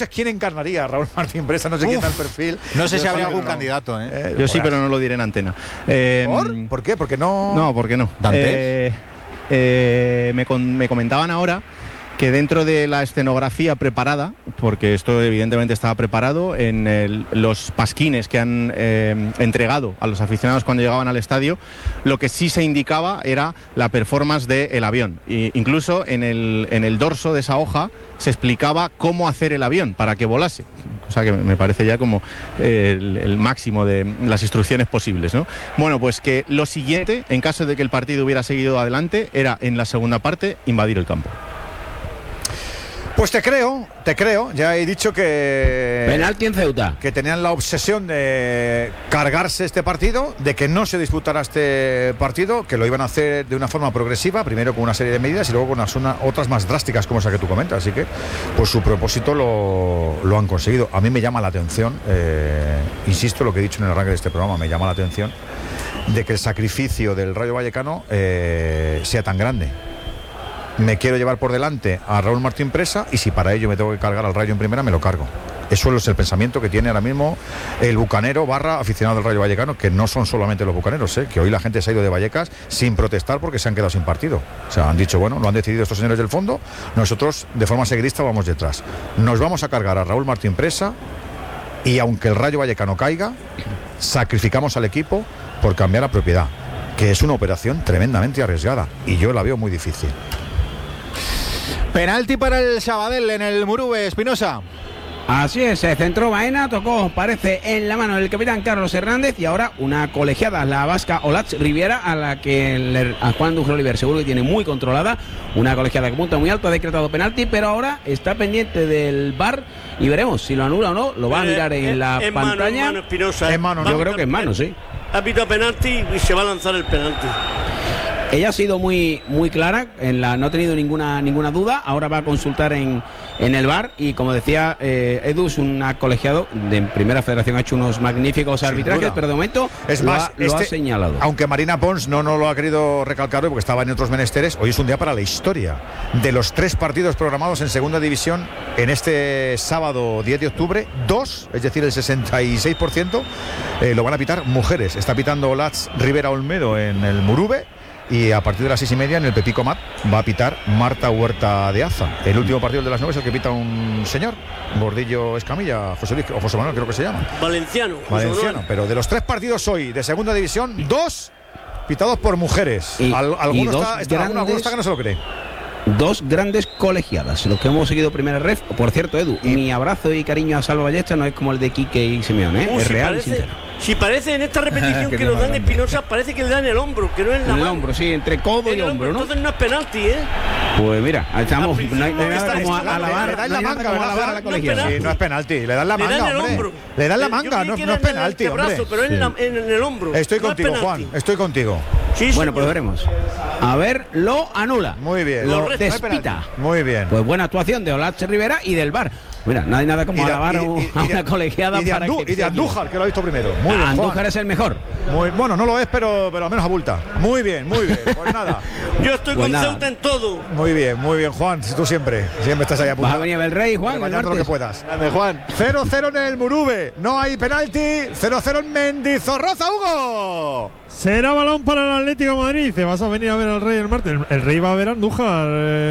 sé quién encarnaría a Raúl Martín Presa, no sé quién da el perfil. No sé si habría algún candidato, ¿eh? Yo sí, pero no lo diré en antena. ¿Por qué? Porque no... No, porque no. Me comentaban ahora que dentro de la escenografía preparada, porque esto evidentemente estaba preparado, en los pasquines que han entregado a los aficionados cuando llegaban al estadio, lo que sí se indicaba era la performance del avión. E incluso en el dorso de esa hoja se explicaba cómo hacer el avión para que volase. O sea que me parece ya como el máximo de las instrucciones posibles, ¿no? Bueno, pues que lo siguiente, en caso de que el partido hubiera seguido adelante, era en la segunda parte invadir el campo. Pues te creo, ya he dicho que... Penalti en Ceuta. Que tenían la obsesión de cargarse este partido, de que no se disputara este partido, que lo iban a hacer de una forma progresiva, primero con una serie de medidas y luego con otras más drásticas como esa que tú comentas, así que pues su propósito lo han conseguido. A mí me llama la atención, insisto lo que he dicho en el arranque de este programa, me llama la atención de que el sacrificio del Rayo Vallecano sea tan grande. Me quiero llevar por delante a Raúl Martín Presa y si para ello me tengo que cargar al Rayo en primera, me lo cargo. Eso es el pensamiento que tiene ahora mismo el bucanero / aficionado del Rayo Vallecano, que no son solamente los bucaneros, que hoy la gente se ha ido de Vallecas sin protestar porque se han quedado sin partido. O sea, han dicho, bueno, lo han decidido estos señores del fondo, nosotros de forma seguidista vamos detrás. Nos vamos a cargar a Raúl Martín Presa y aunque el Rayo Vallecano caiga, sacrificamos al equipo por cambiar la propiedad, que es una operación tremendamente arriesgada y yo la veo muy difícil. Penalti para el Sabadell en el Murube, Espinosa. Así es, se centró Baena, tocó, parece, en la mano del capitán Carlos Hernández y ahora una colegiada, la vasca Olatz Riviera, a la que a Juan Dúger Oliver seguro que tiene muy controlada, una colegiada que punta muy alto, ha decretado penalti, pero ahora está pendiente del VAR y veremos si lo anula o no, lo va a mirar en la pantalla. En mano, yo creo que en mano, sí. Ha pitado penalti y se va a lanzar el penalti. Ella ha sido muy clara, no ha tenido ninguna duda, ahora va a consultar en el VAR y como decía Edu, es un colegiado de Primera Federación, ha hecho unos magníficos arbitrajes, pero de momento lo ha señalado. Aunque Marina Pons no lo ha querido recalcar hoy porque estaba en otros menesteres, hoy es un día para la historia. De los 3 partidos programados en Segunda División en este sábado 10 de octubre, 2, es decir el 66%, lo van a pitar mujeres. Está pitando Olatz Rivera Olmedo en el Murube. Y a partir de las 6:30 en el Pepico Mat va a pitar Marta Huerta de Aza. El último partido de las 9 es el que pita un señor, Gordillo Escamilla, José Manuel creo que se llama. Valenciano. Pero de los 3 partidos hoy de Segunda División, 2 pitados por mujeres. Algunos está que no se lo cree. 2 grandes colegiadas, los que hemos seguido Primera Ref. Por cierto, Edu, mi abrazo y cariño a Salva Ballesta no es como el de Quique y Simeone, es real y sincero. Si parece en esta repetición que nos dan Espinosa, parece que le dan el hombro, que no es la mano. El hombro, sí, entre codo y hombro, ¿no? Entonces no es penalti, Pues mira, estamos, no hay nada como alabar, le dan la manga, a la colegiada. Sí, no es penalti, le dan la manga, hombre. Le dan la manga, no es penalti, hombre. Pero en el hombro. Estoy contigo, Juan, estoy contigo. Sí, bueno, pues veremos. A ver, lo anula. Muy bien. Lo despita. Muy bien. Pues buena actuación de Olatz Rivera y del VAR. Mira, no hay nada como alabar a una colegiada y de Andújar, que lo ha visto primero. Muy bien, Andújar es el mejor. Bueno, no lo es, pero al menos abulta. Muy bien. Pues nada. Yo estoy con Ceuta en todo. Muy bien, Juan. Tú siempre estás ahí apuntado. Va a venir el Rey, Juan. Todo lo que puedas. Grande, Juan. 0-0 en el Murube. No hay penalti. 0-0 en Mendizorroza, Hugo. Será balón para el Atlético de Madrid. Dice, vas a venir a ver al Rey el martes. El Rey va a ver a Andújar.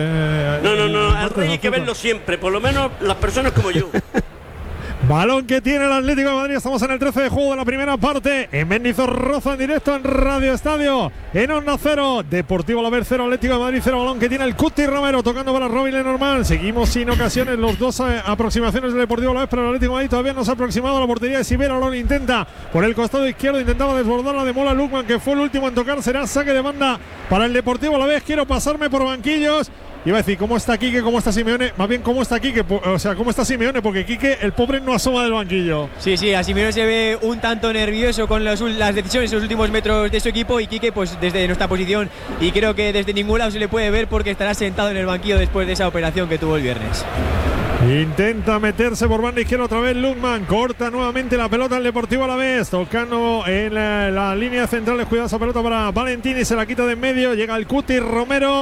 No. Al Rey hay que verlo siempre. Por lo menos las personas como yo. Balón que tiene el Atlético de Madrid. Estamos en el 13 de juego de la primera parte. En Mendizorroza, en directo en Radio Estadio. En Onda 0. Deportivo Alavés 0. Atlético de Madrid 0. Balón que tiene el Cuti Romero tocando para Robin Lenormand. Seguimos sin ocasiones. Los 2 aproximaciones del Deportivo Alavés. Pero el Atlético de Madrid todavía no se ha aproximado a la portería de Sibera. Lo intenta por el costado izquierdo. Intentaba desbordar la de Mola Lukman, que fue el último en tocar. Será saque de banda para el Deportivo Alavés. Quiero pasarme por banquillos. Iba a decir, ¿cómo está Quique? ¿Cómo está Simeone? Más bien, ¿cómo está Quique? O sea, ¿cómo está Simeone? Porque Quique, el pobre, no asoma del banquillo. Sí, a Simeone se ve un tanto nervioso con las decisiones en los últimos metros de su equipo y Quique, pues desde nuestra posición, y creo que desde ningún lado se le puede ver porque estará sentado en el banquillo después de esa operación que tuvo el viernes. Intenta meterse por banda izquierda otra vez Lukman, corta nuevamente la pelota al Deportivo Alavés, tocando en la línea central, cuidado esa pelota para Valentini, se la quita de en medio, llega el Cuti Romero.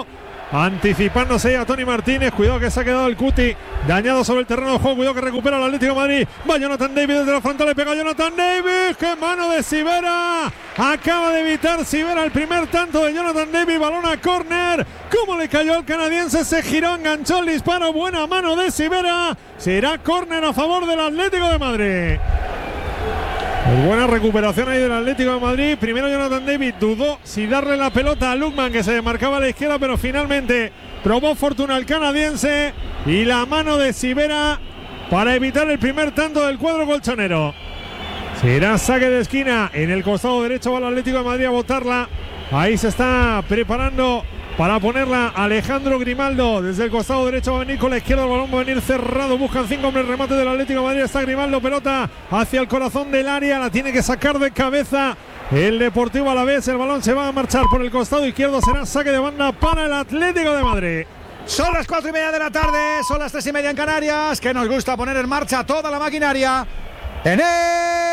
anticipándose a Tony Martínez. Cuidado que se ha quedado el Cuti dañado sobre el terreno de juego. Cuidado que recupera el Atlético de Madrid. Va Jonathan David desde la frontal, le pega Jonathan David. ¡Qué mano de Sivera! Acaba de evitar Sivera el primer tanto de Jonathan David. Balón a córner. ¿Cómo le cayó al canadiense? Se giró, enganchó el disparo. Buena mano de Sivera. Será córner a favor del Atlético de Madrid. Pues buena recuperación ahí del Atlético de Madrid. Primero Jonathan David dudó si darle la pelota a Lukman, que se demarcaba a la izquierda, pero finalmente probó fortuna el canadiense. Y la mano de Sivera para evitar el primer tanto del cuadro colchonero. Será saque de esquina en el costado derecho. Va el Atlético de Madrid a botarla. Ahí se está preparando para ponerla Alejandro Grimaldo. Desde el costado derecho va a venir con la izquierda. El balón va a venir cerrado. Buscan 5 hombres. Remate del Atlético de Madrid. Está Grimaldo. Pelota hacia el corazón del área. La tiene que sacar de cabeza el Deportivo Alavés. El balón se va a marchar por el costado izquierdo. Será saque de banda para el Atlético de Madrid. Son las 4:30 de la tarde. Son las 3:30 en Canarias. Que nos gusta poner en marcha toda la maquinaria en